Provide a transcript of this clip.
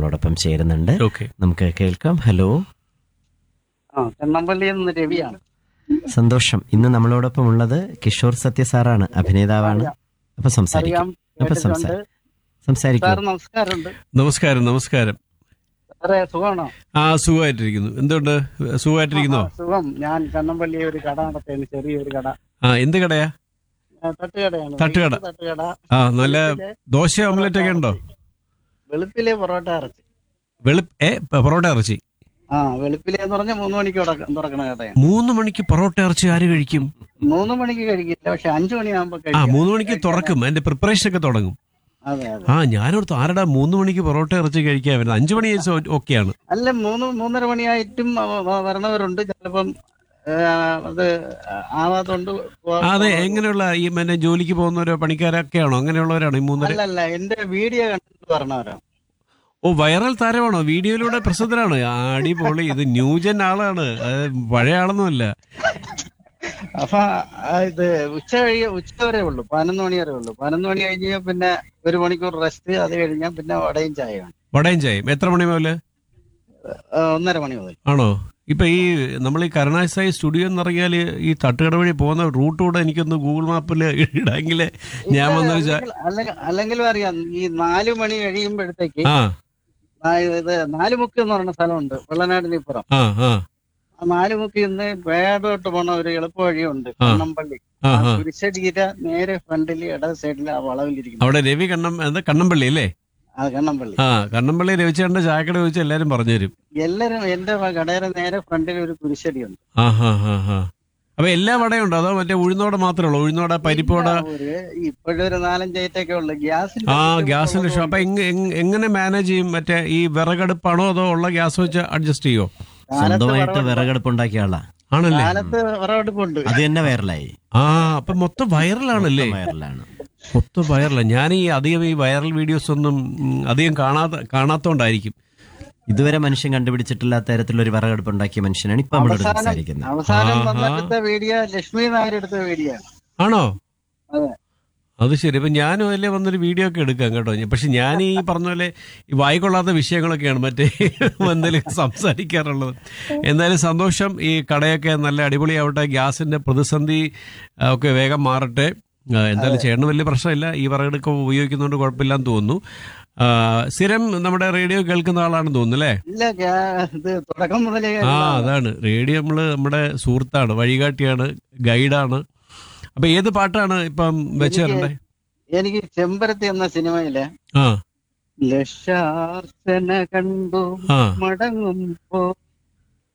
നമ്മളോടൊപ്പം ചേരുന്നുണ്ട്. ഓക്കെ. നമുക്ക് കേൾക്കാം. ഹലോ, കണ്ണമ്പള്ളിയിൽ നിന്ന് രവിയാണ്. സന്തോഷം. ഇന്ന് നമ്മളോടൊപ്പം ഉള്ളത് കിഷോർ സത്യ സാറാണ്, അഭിനേതാവാണ്. അപ്പൊ സംസാരിക്കാം. അപ്പൊ സംസാരിക്കും. സാർ നമസ്കാരമുണ്ട്. നമസ്കാരം. നമസ്കാരം. സാറേ സുഖമാണോ? സുഖമായിട്ടിരിക്കുന്നു. എന്തുകൊണ്ട്, സുഖമായിട്ടിരിക്കുന്നോ? സുഖം. ഞാൻ കണ്ണമ്പള്ളി ഒരു കട നടത്തുന്നു, ചെറിയൊരു കട. എന്ത് കടയാ? തട്ടുകടയാണ്. തട്ടുകട. തട്ടുകട. നല്ല ദോശ ഓംലെറ്റ് ഒക്കെ ഉണ്ടോ? വെളുപ്പിലെ പൊറോട്ട ഇറച്ചി. പൊറോട്ട ഇറച്ചി. വെളുപ്പിലെ എന്ന് പറഞ്ഞാൽ 3 മണിക്ക് തുറക്കണ കടയാണ്. 3 മണിക്ക് പൊറോട്ട ഇറച്ചി ആര് കഴിക്കും? 3 മണിക്ക് കഴിക്കില്ല, പക്ഷെ 5 മണിയാകുമ്പോ 3 മണിക്ക് തുറക്കും, അതിന്റെ പ്രിപ്പറേഷൻ ഒക്കെ തുടങ്ങും. അതെ അതെ. ഞാനോർത്ത് ആരടാ 3 മണിക്ക് പൊറോട്ട ഇറച്ചി കഴിക്കാൻ വരുന്നത്? 5 മണി ഓക്കെയാണ്. അല്ല, 3-3:30 മണിയായിട്ടും വരണവരുണ്ട്. ചിലപ്പം അത് ആവാത്തോണ്ട്. അതെ. എങ്ങനെയുള്ള ഈ ജോലിക്ക് പോകുന്നവരോ പണിക്കാരൊക്കെയാണോ? അങ്ങനെയുള്ളവരാണോ ഈ 3:30? അല്ലല്ല, എന്റെ വീഡിയോ കണ്ടിട്ട് പറഞ്ഞവരാണ്. വൈറൽ താരമാണോ? വീഡിയോയിലൂടെ പ്രസിദ്ധനാണ്. അടിപൊളി. ഇത് ന്യൂജൻ ആളാണ്, പഴയ ആളൊന്നുമല്ല. അപ്പൊ ഇത് ഉച്ച വരെ ഉള്ളു, 11 മണി വരെ ഉള്ളു. 11 മണി കഴിഞ്ഞ പിന്നെ 1 മണിക്കൂർ റെസ്റ്റ്. അത് കഴിഞ്ഞാൽ പിന്നെ വടയും ചായയാണ്. വടയും ചായയും. എത്ര മണി മുതല്? 1:30 മണി മുതൽ. ആണോ? ഇപ്പൊ ഈ നമ്മൾ ഈ കരുണാസായി സ്റ്റുഡിയോ എന്ന് പറഞ്ഞാൽ ഈ തട്ടുകട വഴി പോകുന്ന റൂട്ട് കൂടെ എനിക്കൊന്ന് ഗൂഗിൾ മാപ്പിൽ ഇടാമെങ്കിൽ ഞാൻ വന്നൊരു അല്ലെങ്കിലും അറിയാം. ഈ 4 മണി കഴിയുമ്പോഴത്തേക്ക് ഇത് 4 മുക്ക് എന്ന് പറയുന്ന സ്ഥലമുണ്ട് വെള്ളനാടിനിപ്പുറം. 4 മുക്കിൽ നിന്ന് വേടോട്ട് പോണ ഒരു എളുപ്പ വഴിയുണ്ട്, കണ്ണമ്പള്ളി. കുരിശടിയില നേരെ ഫ്രണ്ടില് ഇടത് സൈഡിൽ ആ വളവിലിരിക്കുന്നു. അവിടെ രവി കണ്ണമ്പള്ളി അല്ലേ? കണ്ണമ്പള്ളി. കണ്ണമ്പള്ളി രവിച്ചേട്ടന്റെ ചായക്കട ചോദിച്ച എല്ലാരും പറഞ്ഞുതരും. എല്ലാരും എന്റെ കടയുടെ നേരെ ഫ്രണ്ടിൽ ഒരു കുരിശടിയുണ്ട്. അപ്പൊ എല്ലാ വടയും ഉണ്ടോ, അതോ മറ്റേ ഉഴുന്നോടെ മാത്രമേ ഉള്ളൂ? ഉഴുന്നോടെ, പരിപ്പോട? ഇപ്പോഴൊരു 4-5 ഐറ്റൊക്കെ ഉള്ളു. ഗ്യാസിന്റെ ഷോ. അപ്പൊ എങ്ങനെ മാനേജ് ചെയ്യും? മറ്റേ ഈ വിറകടുപ്പാണോ അതോ ഉള്ള ഗ്യാസ് വെച്ച് അഡ്ജസ്റ്റ് ചെയ്യോ? സ്വന്തമായിട്ട് വിറകടുപ്പ് ഉണ്ടാക്കിയ ആളാ. ആണല്ലേ? വിറകടുപ്പുണ്ട്. അത് തന്നെ വൈറലായി. അപ്പൊ മൊത്തം വൈറലാണല്ലേ? വൈറലാണ്, മൊത്തം വൈറലാണ്. ഞാൻ അധികം ഈ വൈറൽ വീഡിയോസ് ഒന്നും അധികം കാണാത്തോണ്ടായിരിക്കും. ഇതുവരെ മനുഷ്യൻ കണ്ടുപിടിച്ചിട്ടില്ലാത്ത തരത്തിലൊരു വിറകടുപ്പ് ഉണ്ടാക്കിയ മനുഷ്യനാണ് ഇപ്പൊ നമ്മളോട് സംസാരിക്കുന്നത്. അവസാനം വീഡിയോ ലക്ഷ്മി നായർ എടുത്ത വീഡിയോ ആണോ? അതെ. അത് ശരി. ഇപ്പൊ ഞാനും അതിലെ വന്നൊരു വീഡിയോ ഒക്കെ എടുക്കാം കേട്ടോ. പക്ഷെ ഞാൻ ഈ പറഞ്ഞ പോലെ ഈ വായിക്കൊള്ളാത്ത വിഷയങ്ങളൊക്കെയാണ് മറ്റേ എന്തെങ്കിലും സംസാരിക്കാറുള്ളത്. എന്തായാലും സന്തോഷം. ഈ കടയൊക്കെ നല്ല അടിപൊളിയാവട്ടെ. ഗ്യാസിന്റെ പ്രതിസന്ധി ഒക്കെ വേഗം മാറട്ടെ. എന്തായാലും ചേട്ടന് വലിയ പ്രശ്നമില്ല. ഈ വിറകെടുക്ക ഉപയോഗിക്കുന്നതുകൊണ്ട് കുഴപ്പമില്ലാന്ന് തോന്നുന്നു. സ്ഥിരം നമ്മുടെ റേഡിയോ കേൾക്കുന്ന ആളാണെന്ന് തോന്നുന്നു അല്ലേ? അതാണ് റേഡിയോ. നമ്മുടെ സുഹൃത്താണ്, വഴികാട്ടിയാണ്, ഗൈഡാണ്. അപ്പൊ ഏത് പാട്ടാണ് ഇപ്പം വെച്ച് തരണ്ടേ? എനിക്ക് ചെമ്പരത്തി എന്ന സിനിമയിലെ ലക്ഷാർച്ചന കണ്ടു മടങ്ങുമ്പോ